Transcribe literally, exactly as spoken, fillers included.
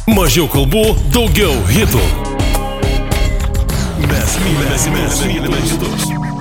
Mažiau kalbų, daugiau hitų. Mes mylime, mes mylime hitus.